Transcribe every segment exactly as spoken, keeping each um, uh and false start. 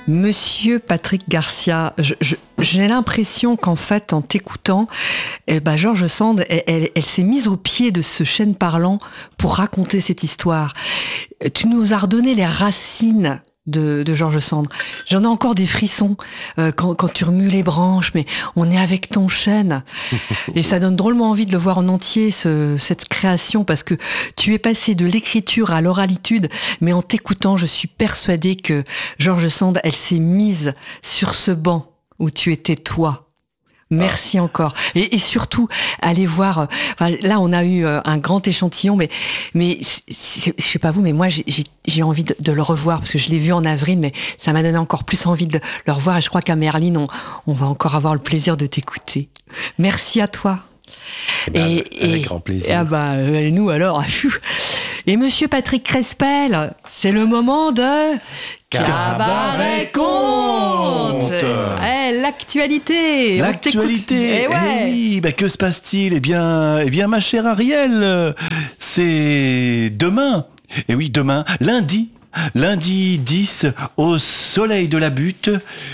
Monsieur Patrick Garcia, je, je, j'ai l'impression qu'en fait, en t'écoutant, eh ben, George Sand, elle, elle, elle s'est mise au pied de ce chêne parlant pour raconter cette histoire. Tu nous as redonné les racines de, de George Sand. J'en ai encore des frissons euh, quand, quand tu remues les branches, mais on est avec ton chêne. Et ça donne drôlement envie de le voir en entier, ce, cette création, parce que tu es passé de l'écriture à l'oralitude, mais en t'écoutant, je suis persuadée que George Sand, elle s'est mise sur ce banc où tu étais toi. Merci ah. encore. Et, et surtout, allez voir. Enfin, là, on a eu un grand échantillon, mais, mais je sais pas vous, mais moi, j'ai, j'ai envie de, de le revoir parce que je l'ai vu en avril, mais ça m'a donné encore plus envie de le revoir. Et je crois qu'à Merline, on, on va encore avoir le plaisir de t'écouter. Merci à toi. Ben, et, avec, avec et, grand plaisir. Et, ah bah, et nous alors. Et Monsieur Patrick Crespel, c'est le moment de Cabaret Conte. Eh, l'actualité. L'actualité. Eh ouais. Eh oui, bah que se passe-t-il ? Eh bien, eh bien, ma chère Ariel, c'est demain. Eh oui, demain, lundi. Lundi dix, au soleil de la butte,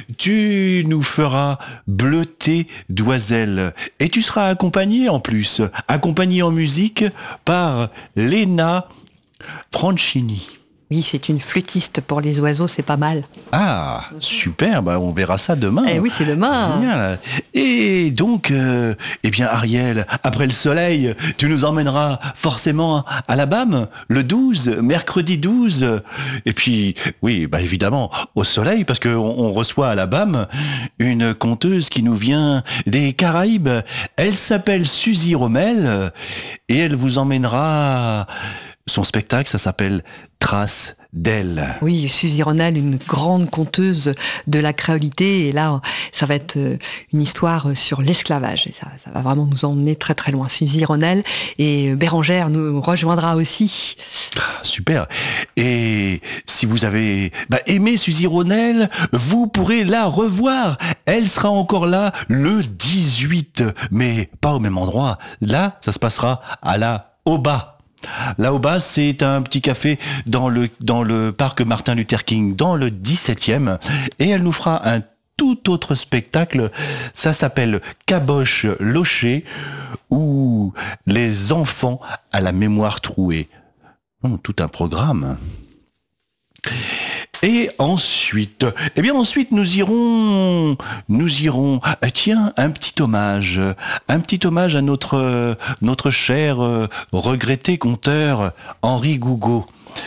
tu nous feras bleuter Doiselle. Et tu seras accompagné en plus, accompagné en musique par Lena Franchini. Oui, c'est une flûtiste pour les oiseaux, c'est pas mal. Ah, super, bah on verra ça demain. Eh oui, c'est demain. Génial. Et donc, euh, eh bien Ariel, après le soleil, tu nous emmèneras forcément à la B A M, le douze, mercredi douze. Et puis, oui, bah évidemment, au soleil, parce qu'on on reçoit à la B A M une conteuse qui nous vient des Caraïbes. Elle s'appelle Suzy Rommel et elle vous emmènera... Son spectacle, ça s'appelle Traces d'elle. Oui, Suzy Rommel, une grande conteuse de la créolité. Et là, ça va être une histoire sur l'esclavage. Et ça, ça va vraiment nous emmener très très loin. Suzy Rommel et Bérangère nous rejoindra aussi. Ah, super. Et si vous avez bah, aimé Suzy Rommel, vous pourrez la revoir. Elle sera encore là le dix-huit, mais pas au même endroit. Là, ça se passera à la Oba. Là au bas, c'est un petit café dans le, dans le parc Martin Luther King, dans le dix-septième. Et elle nous fera un tout autre spectacle. Ça s'appelle Caboche Locher, ou les enfants à la mémoire trouée. Oh, tout un programme. Et ensuite, eh bien ensuite nous irons, nous irons, ah, tiens, un petit hommage, un petit hommage à notre, notre cher euh, regretté conteur Henri Gougaud.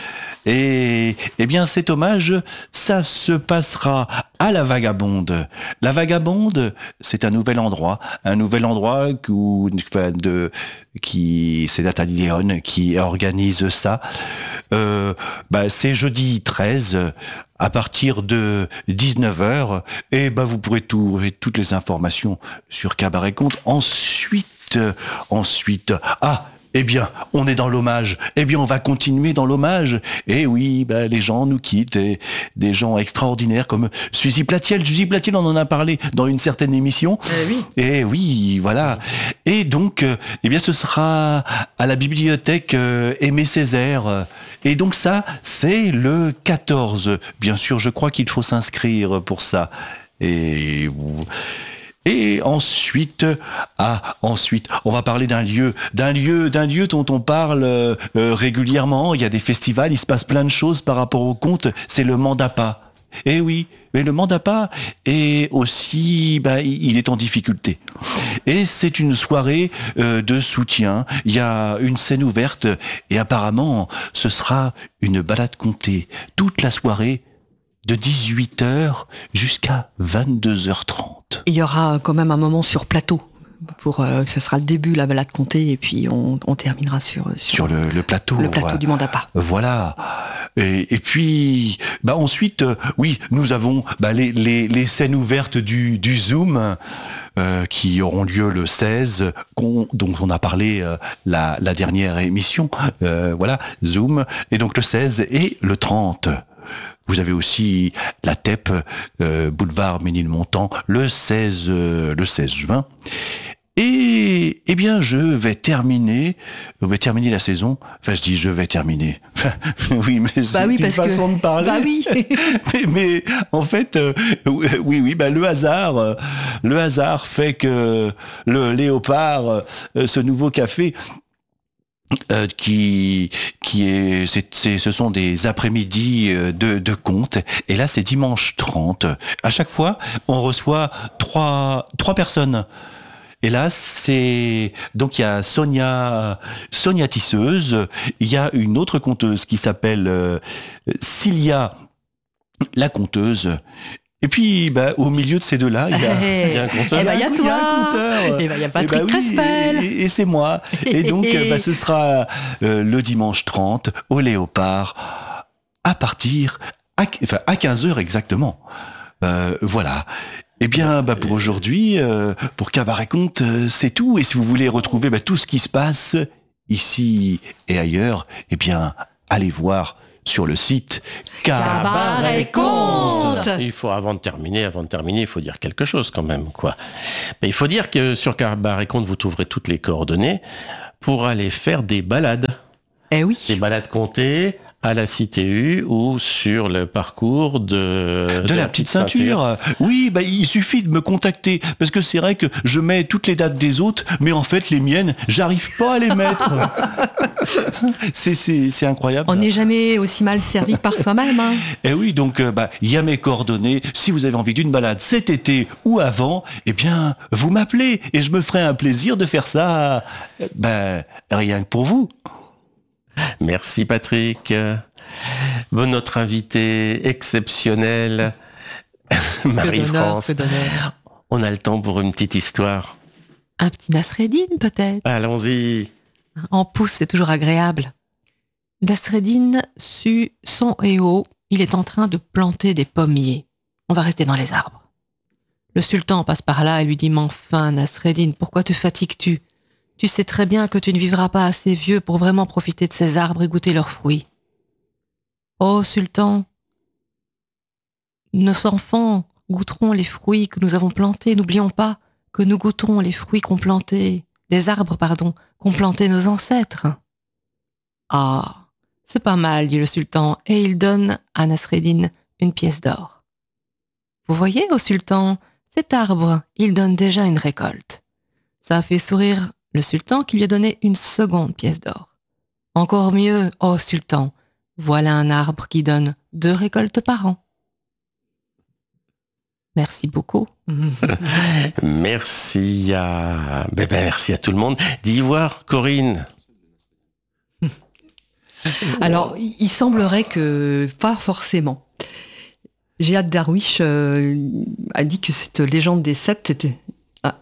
Et eh bien cet hommage, ça se passera à la Vagabonde. La Vagabonde, c'est un nouvel endroit, un nouvel endroit où, de, qui, c'est Nathalie Léon qui organise ça. Euh, bah, c'est jeudi treize, à partir de dix-neuf heures, et bah, vous pourrez trouver toutes les informations sur Cabaret Conte. Ensuite, ensuite, ah, eh bien, on est dans l'hommage. Eh bien, on va continuer dans l'hommage. Et oui, bah, les gens nous quittent. Et des gens extraordinaires comme Suzy Platiel. Suzy Platiel, on en a parlé dans une certaine émission. Eh oui. Et oui, voilà. Et donc, euh, eh bien, ce sera à la bibliothèque euh, Aimé Césaire. Et donc ça, c'est le quatorze. Bien sûr, je crois qu'il faut s'inscrire pour ça. Et... Et ensuite, ah, ensuite, on va parler d'un lieu, d'un lieu, d'un lieu dont on parle euh, régulièrement. Il y a des festivals, il se passe plein de choses par rapport au conte. C'est le Mandapa. Eh oui, mais le Mandapa est aussi, bah, il est en difficulté. Et c'est une soirée euh, de soutien. Il y a une scène ouverte et apparemment, ce sera une balade contée toute la soirée, de dix-huit heures jusqu'à vingt-deux heures trente. Il y aura quand même un moment sur plateau. Pour, euh, ce sera le début, la balade comptée, et puis on, on terminera sur, sur, sur le, le plateau. Le plateau voilà. du Mandapa. Voilà. Et, et puis, bah ensuite, euh, oui, nous avons bah, les, les, les scènes ouvertes du, du Zoom euh, qui auront lieu le seize, qu'on, dont on a parlé euh, la, la dernière émission. Euh, voilà, Zoom. Et donc le seize et le trente. Vous avez aussi la T E P, euh, boulevard Ménilmontant, le seize, euh, le seize juin. Et eh bien, je vais terminer, je vais terminer la saison. Enfin, je dis je vais terminer. oui, mais c'est bah oui, une façon que... de parler. Bah oui. mais, mais en fait, euh, oui, oui, bah le hasard, euh, le hasard fait que le Léopard, euh, ce nouveau café. Euh, qui qui est, c'est, c'est ce sont des après-midi de de contes, et là c'est dimanche trente. À chaque fois on reçoit trois trois personnes. Et là, c'est donc il y a Sonia, Sonia Tisseuse, il y a une autre conteuse qui s'appelle euh, Cilia, la conteuse. Et puis, bah, au milieu de ces deux-là, il y a, hey, il y a un conteur. Et bah, il y a toi. Il y a un conteur. Et bah, il y a Patrick et bah, oui, Crespel. Et, et c'est moi. Et donc, bah, ce sera euh, le dimanche trente au Léopard à partir à, enfin, à quinze heures exactement. Euh, voilà. Eh bien, bah, pour aujourd'hui, euh, pour Cabaret Conte, euh, c'est tout. Et si vous voulez retrouver bah, tout ce qui se passe ici et ailleurs, eh bien, allez voir sur le site Cabaret Conte. Il faut, avant de terminer, avant de terminer, il faut dire quelque chose quand même, quoi. Mais il faut dire que sur Cabaret Conte, vous trouverez toutes les coordonnées pour aller faire des balades. Eh oui. Des balades comptées à la C T U ou sur le parcours de, de, de la, la petite ceinture. ceinture. Oui, bah, il suffit de me contacter, parce que c'est vrai que je mets toutes les dates des autres, mais en fait les miennes, j'arrive pas à les mettre. c'est, c'est, c'est incroyable. On n'est jamais aussi mal servi par soi-même. Hein. Et oui, donc il bah, y a mes coordonnées. Si vous avez envie d'une balade cet été ou avant, eh bien, vous m'appelez et je me ferai un plaisir de faire ça, bah, rien que pour vous. Merci Patrick. Bon, notre invité exceptionnel, Marie-France. On a le temps pour une petite histoire. Un petit Nasreddin peut-être. Allons-y. En pouce, c'est toujours agréable. Nasreddin sut son et haut, il est en train de planter des pommiers. On va rester dans les arbres. Le sultan passe par là et lui dit « Mais enfin, Nasreddin, pourquoi te fatigues-tu ? Tu sais très bien que tu ne vivras pas assez vieux pour vraiment profiter de ces arbres et goûter leurs fruits. »« Oh, sultan, nos enfants goûteront les fruits que nous avons plantés. N'oublions pas que nous goûterons les fruits qu'ont plantés, des arbres, pardon, qu'ont plantés nos ancêtres. »« Ah, c'est pas mal, dit le sultan, et il donne à Nasreddin une pièce d'or. Vous voyez, ô sultan, cet arbre, il donne déjà une récolte. Ça a fait sourire le sultan qui lui a donné une seconde pièce d'or. Encore mieux, ô sultan, voilà un arbre qui donne deux récoltes par an. Merci beaucoup. Merci à... Ben ben, merci à tout le monde. D'Ivoire, Corinne. Alors, il semblerait que pas forcément. Jihad Darwish euh, a dit que cette légende des sept était... Ah.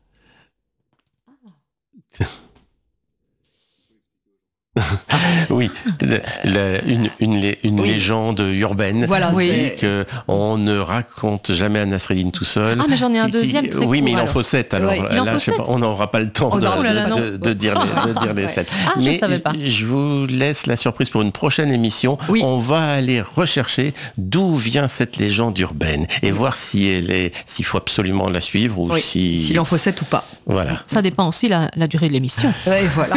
Oui, la, la, une, une, une oui. légende urbaine. Voilà, oui. qu'on ne raconte jamais à Nasreddin tout seul. Ah, mais j'en ai un deuxième qui, très Oui, court, mais il alors. en faut sept. Alors oui, là, je sais pas, on n'aura pas le temps oh, de, non, là, de, de, de, dire les, de dire les sept. Ah, mais je savais pas. Je vous laisse la surprise pour une prochaine émission. Oui. On va aller rechercher d'où vient cette légende urbaine et voir si elle est, s'il faut absolument la suivre ou oui. si... S'il en faut sept ou pas. Voilà. Ça dépend aussi la, la durée de l'émission. Ouais, voilà.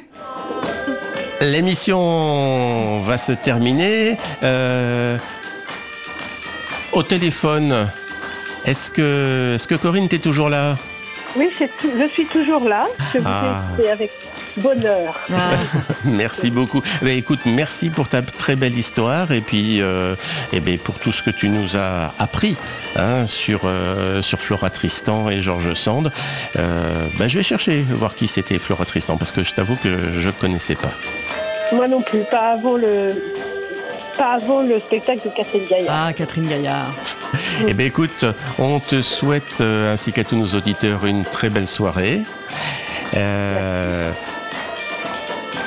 L'émission va se terminer. Euh, au téléphone, est-ce que, est-ce que Corinne, t'es toujours là ? Oui, c'est tout, je suis toujours là. Je vous Ah. ai écouté avec bonheur. Ah. Merci beaucoup. Eh bien, écoute, merci pour ta très belle histoire et puis euh, eh bien, pour tout ce que tu nous as appris hein, sur, euh, sur Flora Tristan et George Sand. Euh, ben, je vais chercher, voir qui c'était Flora Tristan, parce que je t'avoue que je ne connaissais pas. Moi non plus, pas avant le, pas avant le spectacle de Catherine Gaillard. Ah, Catherine Gaillard. Eh bien, écoute, on te souhaite, euh, ainsi qu'à tous nos auditeurs, une très belle soirée. Euh,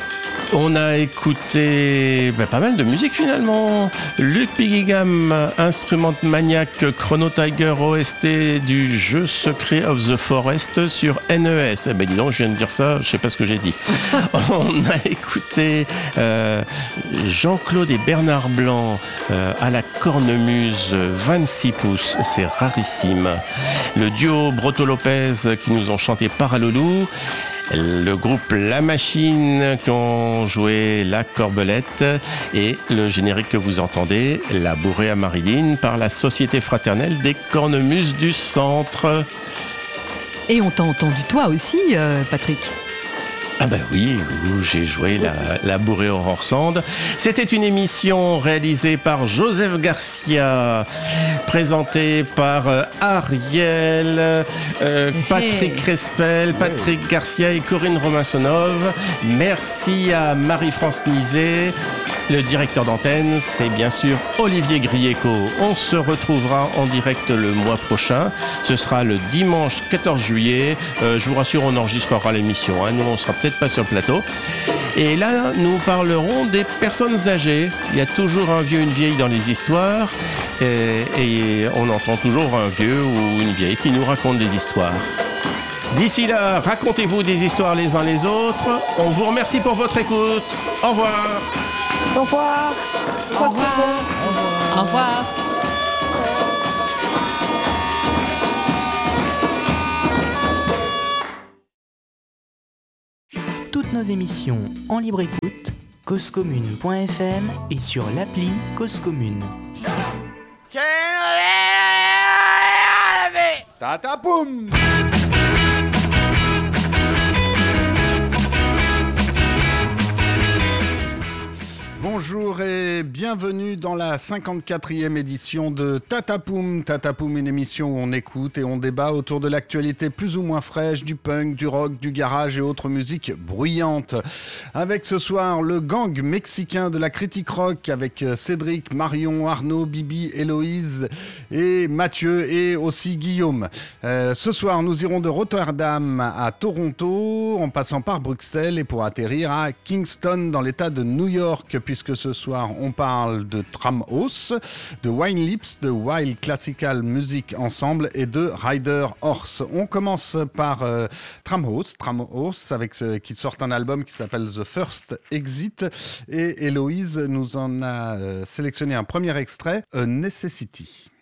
On a écouté ben, pas mal de musique finalement. Luc Pigigam, Instrument Maniac, Chrono Tiger O S T du jeu Secret of the Forest sur N E S. Eh ben dis donc, je viens de dire ça, je sais pas ce que j'ai dit. On a écouté euh, Jean-Claude et Bernard Blanc euh, à la cornemuse vingt-six pouces, c'est rarissime. Le duo Broto Lopez qui nous ont chanté Paraloulou. Le groupe La Machine qui ont joué La Corbelette et le générique que vous entendez, La Bourrée à Marilyn par la Société Fraternelle des Cornemuses du Centre. Et on t'a entendu toi aussi, euh, Patrick. Ah ben oui, j'ai joué la, la Bourrée Aurore Sand. C'était une émission réalisée par Joseph Garcia, présentée par euh, Ariel, euh, Patrick Crespel, Patrick Garcia et Corinne Romansonov. Merci à Marie-France Nizet. Le directeur d'antenne, c'est bien sûr Olivier Grieco. On se retrouvera en direct le mois prochain. Ce sera le dimanche quatorze juillet. Euh, je vous rassure, on enregistrera l'émission. Hein. Nous, on sera peut-être pas sur le plateau. Et là, nous parlerons des personnes âgées. Il y a toujours un vieux, une vieille dans les histoires. Et, et on entend toujours un vieux ou une vieille qui nous raconte des histoires. D'ici là, racontez-vous des histoires les uns les autres. On vous remercie pour votre écoute. Au revoir. Au revoir. Au revoir. Au revoir. Toutes nos émissions en libre écoute, cause commune point f m et sur l'appli Cause Commune. Tata boum. Bonjour et bienvenue dans la cinquante-quatrième édition de Tatapoum. Tatapoum, une émission où on écoute et on débat autour de l'actualité plus ou moins fraîche, du punk, du rock, du garage et autres musiques bruyantes. Avec ce soir le gang mexicain de la critique rock avec Cédric, Marion, Arnaud, Bibi, Héloïse et Mathieu et aussi Guillaume. Euh, ce soir, nous irons de Rotterdam à Toronto en passant par Bruxelles et pour atterrir à Kingston dans l'état de New York, puisque ce soir on parle de Tramhouse, de Wine Lips, de Wild Classical Music Ensemble et de Rider Horse. On commence par euh, Tramhouse, Tramhouse avec ce, qui sort un album qui s'appelle The First Exit, et Héloïse nous en a euh, sélectionné un premier extrait, A Necessity.